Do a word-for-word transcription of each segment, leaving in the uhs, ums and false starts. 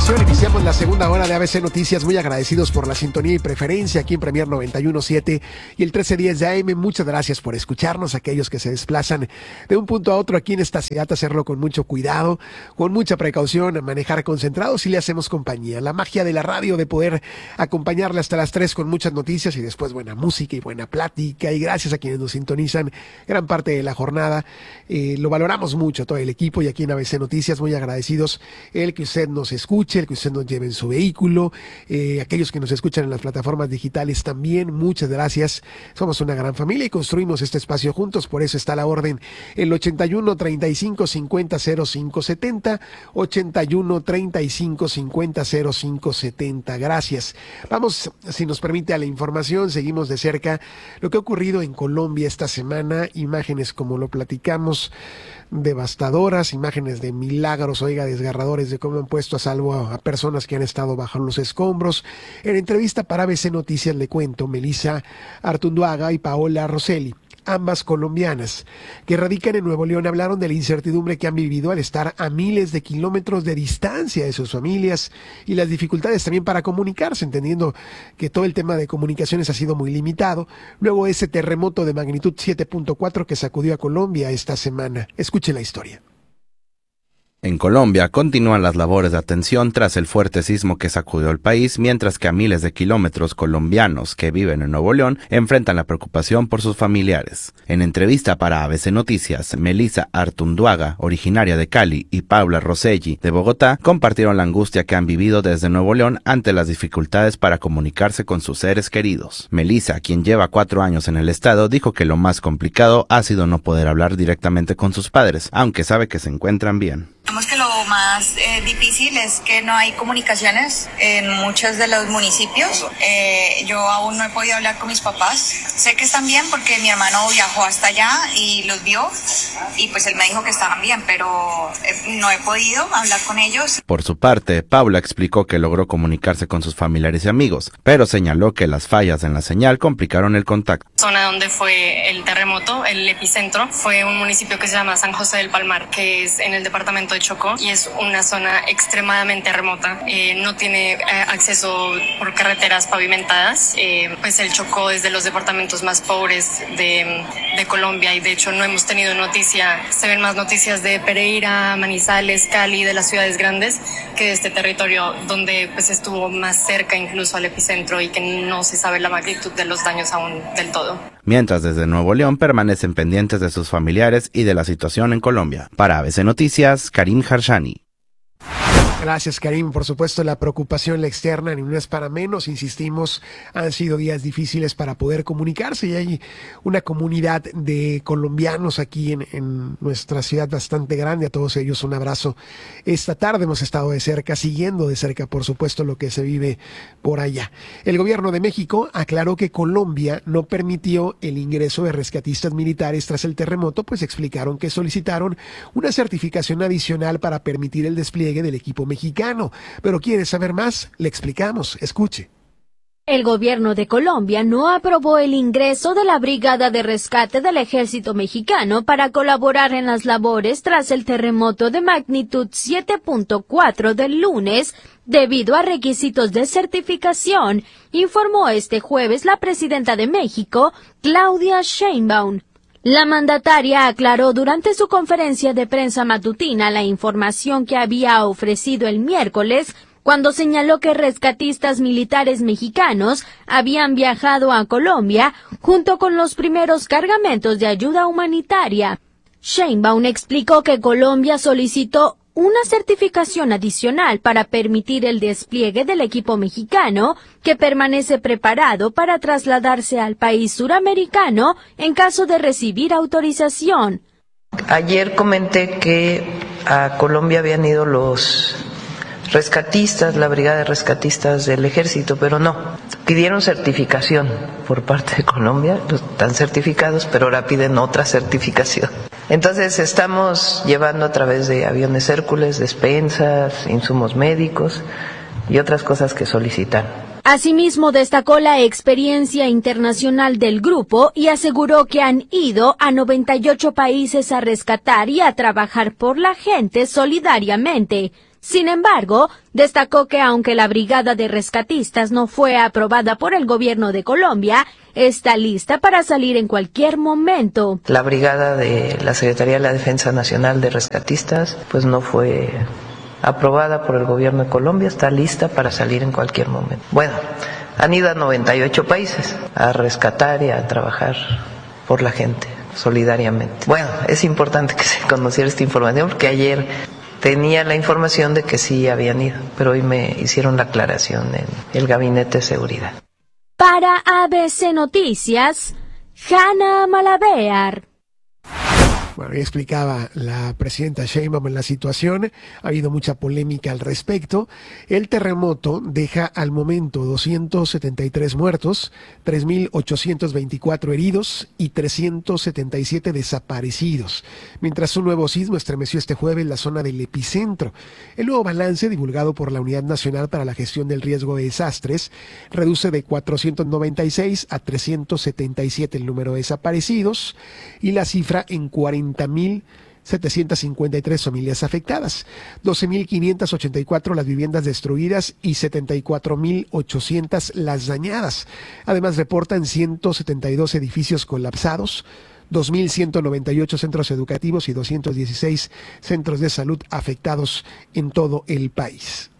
información. Iniciamos la segunda hora de A B C Noticias. Muy agradecidos por la sintonía y preferencia aquí en Premier noventa y uno punto siete y el trece diez de A M. Muchas gracias por escucharnos. Aquellos que se desplazan de un punto a otro aquí en esta ciudad, hacerlo con mucho cuidado, con mucha precaución, manejar concentrados y le hacemos compañía. La magia de la radio, de poder acompañarle hasta las tres con muchas noticias y después buena música y buena plática. Y gracias a quienes nos sintonizan gran parte de la jornada. Eh, lo valoramos mucho todo el equipo y aquí en A B C Noticias muy agradecidos el que usted nos escuche, el que usted nos lleve en su vehículo, eh, aquellos que nos escuchan en las plataformas digitales también, muchas gracias. Somos una gran familia y construimos este espacio juntos, por eso está la orden el ochenta y uno, treinta y cinco, cincuenta, cero cinco setenta, ochenta y uno, treinta y cinco, cincuenta, cero cinco setenta. Gracias. Vamos, si nos permite, a la información. Seguimos de cerca lo que ha ocurrido en Colombia esta semana, imágenes como lo platicamos, devastadoras, imágenes de milagros, oiga, desgarradores de cómo han puesto a salvo a, a personas que han estado bajo los escombros. En entrevista para A B C Noticias le cuento, Melissa Artunduaga y Paola Rosselli, ambas colombianas, que radican en Nuevo León, hablaron de la incertidumbre que han vivido al estar a miles de kilómetros de distancia de sus familias y las dificultades también para comunicarse, entendiendo que todo el tema de comunicaciones ha sido muy limitado. Luego ese terremoto de magnitud siete punto cuatro que sacudió a Colombia esta semana. Escuche la historia. En Colombia continúan las labores de atención tras el fuerte sismo que sacudió el país, mientras que a miles de kilómetros colombianos que viven en Nuevo León enfrentan la preocupación por sus familiares. En entrevista para A B C Noticias, Melissa Artunduaga, originaria de Cali, y Paula Rosselli, de Bogotá, compartieron la angustia que han vivido desde Nuevo León ante las dificultades para comunicarse con sus seres queridos. Melissa, quien lleva cuatro años en el estado, dijo que lo más complicado ha sido no poder hablar directamente con sus padres, aunque sabe que se encuentran bien. Digamos que lo más eh, difícil es que no hay comunicaciones en muchos de los municipios. Eh, yo aún no he podido hablar con mis papás. Sé que están bien porque mi hermano viajó hasta allá y los vio y pues él me dijo que estaban bien, pero eh, no he podido hablar con ellos. Por su parte, Paula explicó que logró comunicarse con sus familiares y amigos, pero señaló que las fallas en la señal complicaron el contacto. La zona donde fue el terremoto, el epicentro, fue un municipio que se llama San José del Palmar, que es en el departamento de Chocó y es una zona extremadamente remota. Eh, no tiene eh, acceso por carreteras pavimentadas. Eh, pues el Chocó es de los departamentos más pobres de, de Colombia y de hecho no hemos tenido noticia. Se ven más noticias de Pereira, Manizales, Cali, de las ciudades grandes, que de este territorio donde pues estuvo más cerca incluso al epicentro y que no se sabe la magnitud de los daños aún del todo. Mientras desde Nuevo León permanecen pendientes de sus familiares y de la situación en Colombia. Para A B C Noticias, Karim Harshani. Gracias, Karim. Por supuesto, la preocupación la externa ni no es para menos. Insistimos, han sido días difíciles para poder comunicarse y hay una comunidad de colombianos aquí en, en nuestra ciudad bastante grande. A todos ellos un abrazo. Esta tarde hemos estado de cerca, siguiendo de cerca, por supuesto, lo que se vive por allá. El gobierno de México aclaró que Colombia no permitió el ingreso de rescatistas militares tras el terremoto, pues explicaron que solicitaron una certificación adicional para permitir el despliegue del equipo mexicano. Pero ¿quiere saber más? Le explicamos. Escuche. El gobierno de Colombia no aprobó el ingreso de la Brigada de Rescate del Ejército Mexicano para colaborar en las labores tras el terremoto de magnitud siete punto cuatro del lunes, debido a requisitos de certificación, informó este jueves la presidenta de México, Claudia Sheinbaum. La mandataria aclaró durante su conferencia de prensa matutina la información que había ofrecido el miércoles, cuando señaló que rescatistas militares mexicanos habían viajado a Colombia junto con los primeros cargamentos de ayuda humanitaria. Sheinbaum explicó que Colombia solicitó una certificación adicional para permitir el despliegue del equipo mexicano, que permanece preparado para trasladarse al país suramericano en caso de recibir autorización. Ayer comenté que a Colombia habían ido los rescatistas, la brigada de rescatistas del ejército, pero no, pidieron certificación por parte de Colombia, están certificados, pero ahora piden otra certificación. Entonces estamos llevando a través de aviones Hércules, despensas, insumos médicos y otras cosas que solicitan. Asimismo, destacó la experiencia internacional del grupo y aseguró que han ido a noventa y ocho países a rescatar y a trabajar por la gente solidariamente. Sin embargo, destacó que aunque la brigada de rescatistas no fue aprobada por el gobierno de Colombia, está lista para salir en cualquier momento. La brigada de la Secretaría de la Defensa Nacional de Rescatistas pues no fue aprobada por el gobierno de Colombia, está lista para salir en cualquier momento. Bueno, han ido a noventa y ocho países a rescatar y a trabajar por la gente, solidariamente. Bueno, es importante que se conociera esta información porque ayer tenía la información de que sí habían ido, pero hoy me hicieron la aclaración en el Gabinete de Seguridad. Para A B C Noticias, Hanna Malabear. Bueno, ya explicaba la presidenta Sheinbaum en la situación, ha habido mucha polémica al respecto. El terremoto deja al momento doscientos setenta y tres muertos, tres mil ochocientos veinticuatro heridos y trescientos setenta y siete desaparecidos, mientras un nuevo sismo estremeció este jueves la zona del epicentro. El nuevo balance divulgado por la Unidad Nacional para la Gestión del Riesgo de Desastres reduce de cuatrocientos noventa y seis a trescientos setenta y siete el número de desaparecidos y la cifra en cuarenta mil setecientos cincuenta y tres familias afectadas, doce mil quinientos ochenta y cuatro las viviendas destruidas y setenta y cuatro mil ochocientas las dañadas. Además reportan ciento setenta y dos edificios colapsados, dos mil ciento noventa y ocho centros educativos y doscientos dieciséis centros de salud afectados en todo el país.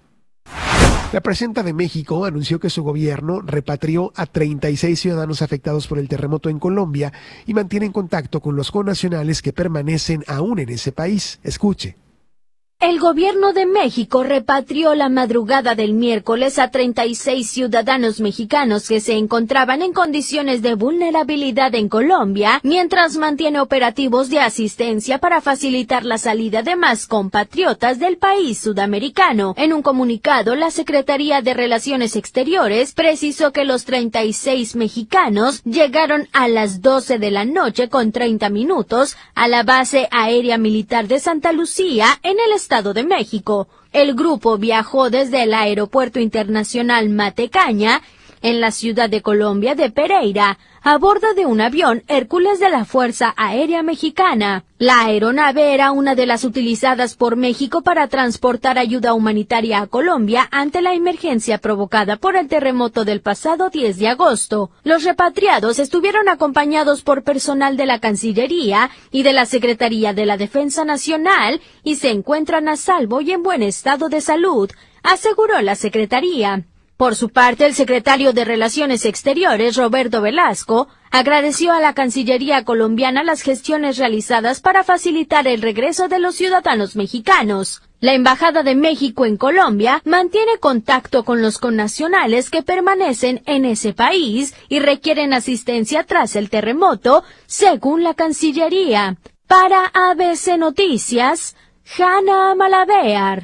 La presidenta de México anunció que su gobierno repatrió a treinta y seis ciudadanos afectados por el terremoto en Colombia y mantiene en contacto con los connacionales que permanecen aún en ese país. Escuche. El gobierno de México repatrió la madrugada del miércoles a treinta y seis ciudadanos mexicanos que se encontraban en condiciones de vulnerabilidad en Colombia, mientras mantiene operativos de asistencia para facilitar la salida de más compatriotas del país sudamericano. En un comunicado, la Secretaría de Relaciones Exteriores precisó que los treinta y seis mexicanos llegaron a las doce de la noche con treinta minutos a la base aérea militar de Santa Lucía en el estado Estado de México. El grupo viajó desde el Aeropuerto Internacional Matecaña, en la ciudad de Colombia de Pereira, a bordo de un avión Hércules de la Fuerza Aérea Mexicana. La aeronave era una de las utilizadas por México para transportar ayuda humanitaria a Colombia ante la emergencia provocada por el terremoto del pasado diez de agosto. Los repatriados estuvieron acompañados por personal de la Cancillería y de la Secretaría de la Defensa Nacional y se encuentran a salvo y en buen estado de salud, aseguró la Secretaría. Por su parte, el secretario de Relaciones Exteriores, Roberto Velasco, agradeció a la Cancillería colombiana las gestiones realizadas para facilitar el regreso de los ciudadanos mexicanos. La Embajada de México en Colombia mantiene contacto con los connacionales que permanecen en ese país y requieren asistencia tras el terremoto, según la Cancillería. Para A B C Noticias, Hanna Malabear.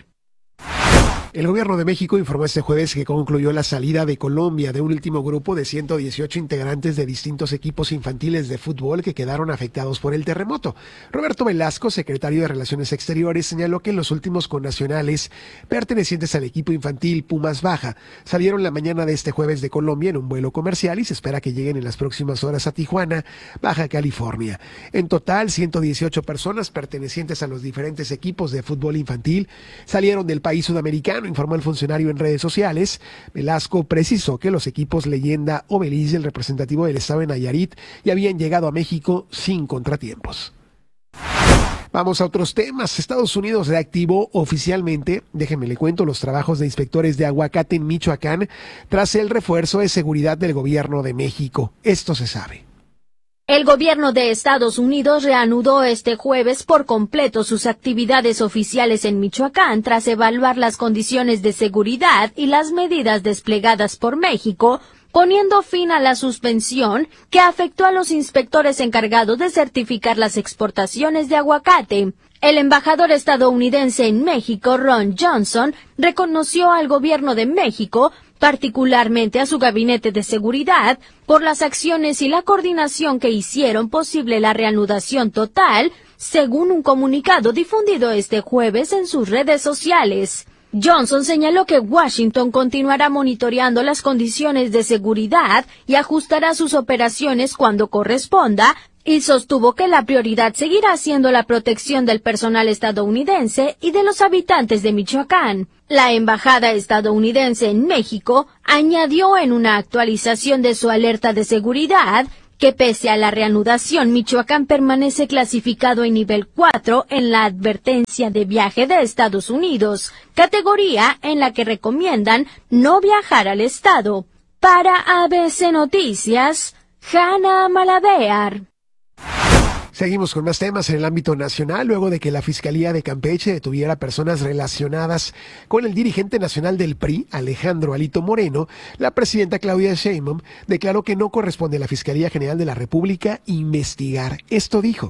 El gobierno de México informó este jueves que concluyó la salida de Colombia de un último grupo de ciento dieciocho integrantes de distintos equipos infantiles de fútbol que quedaron afectados por el terremoto. Roberto Velasco, secretario de Relaciones Exteriores, señaló que los últimos connacionales pertenecientes al equipo infantil Pumas Baja salieron la mañana de este jueves de Colombia en un vuelo comercial y se espera que lleguen en las próximas horas a Tijuana, Baja California. En total, ciento dieciocho personas pertenecientes a los diferentes equipos de fútbol infantil salieron del país sudamericano, informó el funcionario en redes sociales. Velasco precisó que los equipos Leyenda o Belice, el representativo del estado de Nayarit, ya habían llegado a México sin contratiempos. Vamos a otros temas. Estados Unidos reactivó oficialmente, déjenme le cuento, los trabajos de inspectores de aguacate en Michoacán tras el refuerzo de seguridad del gobierno de México. Esto se sabe. El gobierno de Estados Unidos reanudó este jueves por completo sus actividades oficiales en Michoacán tras evaluar las condiciones de seguridad y las medidas desplegadas por México, poniendo fin a la suspensión que afectó a los inspectores encargados de certificar las exportaciones de aguacate. El embajador estadounidense en México, Ron Johnson, reconoció al gobierno de México, particularmente a su gabinete de seguridad, por las acciones y la coordinación que hicieron posible la reanudación total, según un comunicado difundido este jueves en sus redes sociales. Johnson señaló que Washington continuará monitoreando las condiciones de seguridad y ajustará sus operaciones cuando corresponda, y sostuvo que la prioridad seguirá siendo la protección del personal estadounidense y de los habitantes de Michoacán. La embajada estadounidense en México añadió en una actualización de su alerta de seguridad que pese a la reanudación, Michoacán permanece clasificado en nivel cuatro en la advertencia de viaje de Estados Unidos, categoría en la que recomiendan no viajar al estado. Para A B C Noticias, Hanna Malavear. Seguimos con más temas en el ámbito nacional, luego de que la Fiscalía de Campeche detuviera personas relacionadas con el dirigente nacional del P R I, Alejandro Alito Moreno. La presidenta Claudia Sheinbaum declaró que no corresponde a la Fiscalía General de la República investigar. Esto dijo.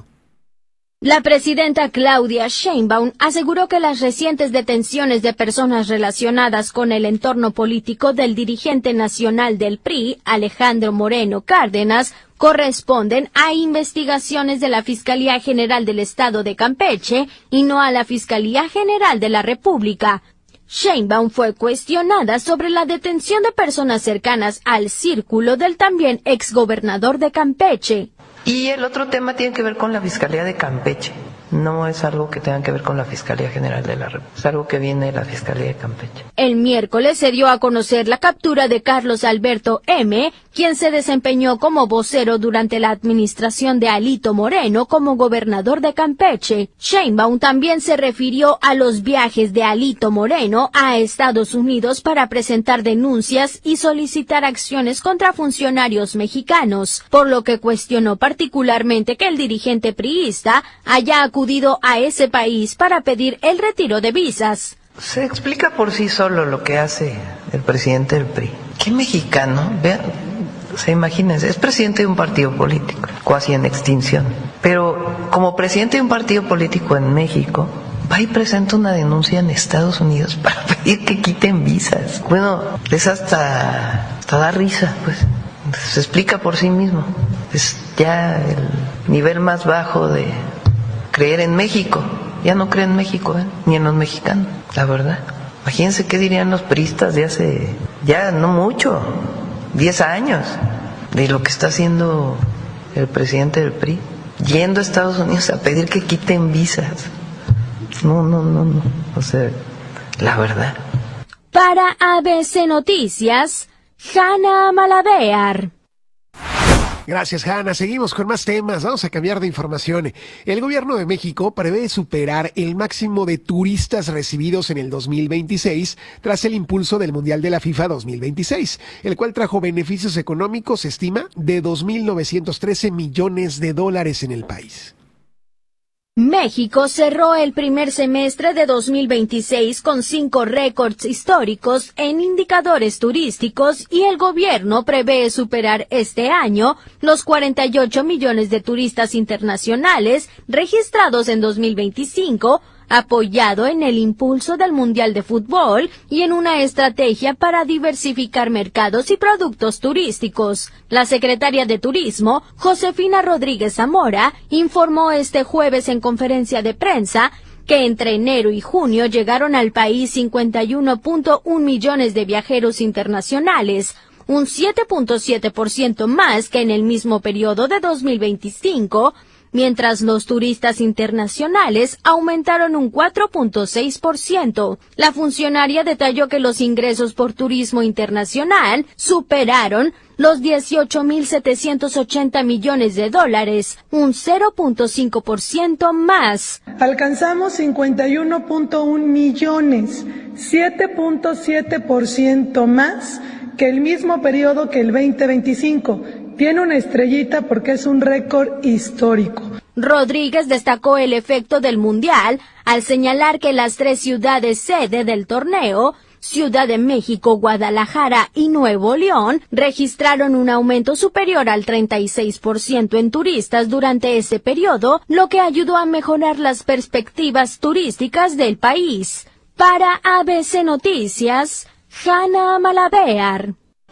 La presidenta Claudia Sheinbaum aseguró que las recientes detenciones de personas relacionadas con el entorno político del dirigente nacional del P R I, Alejandro Moreno Cárdenas, corresponden a investigaciones de la Fiscalía General del Estado de Campeche y no a la Fiscalía General de la República. Sheinbaum fue cuestionada sobre la detención de personas cercanas al círculo del también exgobernador de Campeche. Y el otro tema tiene que ver con la Fiscalía de Campeche. No es algo que tenga que ver con la Fiscalía General de la República. Es algo que viene de la Fiscalía de Campeche. El miércoles se dio a conocer la captura de Carlos Alberto M., quien se desempeñó como vocero durante la administración de Alito Moreno como gobernador de Campeche. Sheinbaum también se refirió a los viajes de Alito Moreno a Estados Unidos para presentar denuncias y solicitar acciones contra funcionarios mexicanos, por lo que cuestionó particularmente que el dirigente priista haya acudido a ese país para pedir el retiro de visas. Se explica por sí solo lo que hace el presidente del P R I. ¿Qué mexicano? Vean, se imagínense, es presidente de un partido político, casi en extinción. Pero como presidente de un partido político en México, va y presenta una denuncia en Estados Unidos para pedir que quiten visas. Bueno, es hasta, hasta da risa, pues. Se explica por sí mismo. Es ya el nivel más bajo de creer en México. Ya no creen en México, ¿eh? Ni en los mexicanos, la verdad. Imagínense qué dirían los priistas de hace, ya no mucho, diez años, de lo que está haciendo el presidente del P R I, yendo a Estados Unidos a pedir que quiten visas. No, no, no, no, o sea, la verdad. Para A B C Noticias, Hanna Malavear. Gracias, Hanna. Seguimos con más temas. Vamos a cambiar de información. El gobierno de México prevé superar el máximo de turistas recibidos en el dos mil veintiséis tras el impulso del Mundial de la FIFA dos mil veintiséis, el cual trajo beneficios económicos, se estima, de dos mil novecientos trece millones de dólares en el país. México cerró el primer semestre de dos mil veintiséis con cinco récords históricos en indicadores turísticos y el gobierno prevé superar este año los cuarenta y ocho millones de turistas internacionales registrados en dos mil veinticinco, apoyado en el impulso del Mundial de Fútbol y en una estrategia para diversificar mercados y productos turísticos. La secretaria de Turismo, Josefina Rodríguez Zamora, informó este jueves en conferencia de prensa que entre enero y junio llegaron al país cincuenta y uno punto uno millones de viajeros internacionales, un siete punto siete por ciento más que en el mismo periodo de dos mil veinticinco, mientras los turistas internacionales aumentaron un cuatro punto seis por ciento. La funcionaria detalló que los ingresos por turismo internacional superaron los dieciocho mil setecientos ochenta millones de dólares, un cero punto cinco por ciento más. Alcanzamos cincuenta y uno punto uno millones, siete punto siete por ciento más que el mismo periodo que el veinte veinticinco. Tiene una estrellita porque es un récord histórico. Rodríguez destacó el efecto del Mundial al señalar que las tres ciudades sede del torneo, Ciudad de México, Guadalajara y Nuevo León, registraron un aumento superior al treinta y seis por ciento en turistas durante ese periodo, lo que ayudó a mejorar las perspectivas turísticas del país. Para A B C Noticias, Hanna Malavear.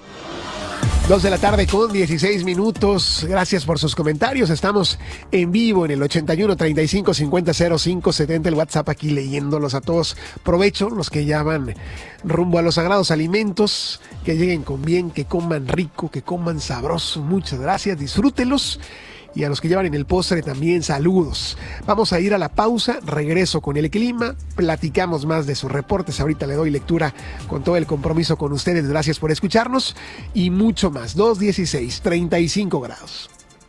Dos de la tarde con dieciséis minutos. Gracias por sus comentarios. Estamos en vivo en el ochenta y uno, treinta y cinco, cincuenta, cero cinco, setenta, el WhatsApp aquí leyéndolos a todos. Provecho, los que ya van rumbo a los sagrados alimentos, que lleguen con bien, que coman rico, que coman sabroso. Muchas gracias, disfrútelos. y a los que llevan en el postre también saludos. Vamos a ir a la pausa, regreso con el clima, platicamos más de sus reportes, ahorita le doy lectura con todo el compromiso con ustedes, gracias por escucharnos y mucho más. Dos dieciséis, treinta y cinco grados.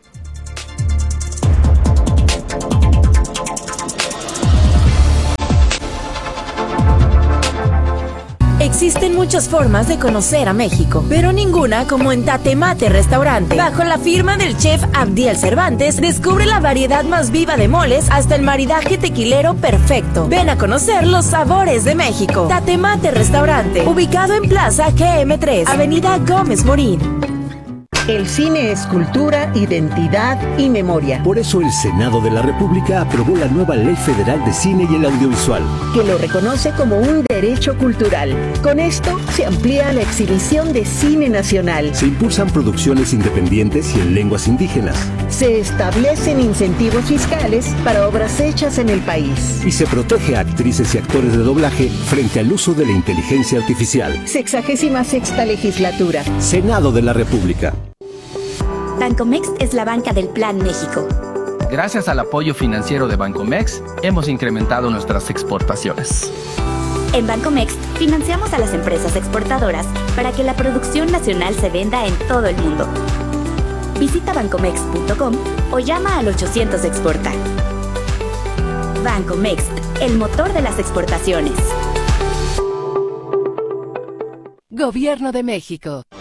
Existen muchas formas de conocer a México, pero ninguna como en Tatemate Restaurante. Bajo la firma del chef Abdiel Cervantes, descubre la variedad más viva de moles hasta el maridaje tequilero perfecto. Ven a conocer los sabores de México. Tatemate Restaurante, ubicado en Plaza G M tres, Avenida Gómez Morín. El cine es cultura, identidad y memoria. Por eso el Senado de la República aprobó la nueva Ley Federal de Cine y el Audiovisual, que lo reconoce como un derecho cultural. Con esto se amplía la exhibición de cine nacional. Se impulsan producciones independientes y en lenguas indígenas. Se establecen incentivos fiscales para obras hechas en el país. Y se protege a actrices y actores de doblaje frente al uso de la inteligencia artificial. Sexagésima sexta legislatura. Senado de la República. Bancomext es la banca del Plan México. Gracias al apoyo financiero de Bancomext, hemos incrementado nuestras exportaciones. En Bancomext, financiamos a las empresas exportadoras para que la producción nacional se venda en todo el mundo. Visita bancomext punto com o llama al ochocientos exporta. Bancomext, el motor de las exportaciones. Gobierno de México.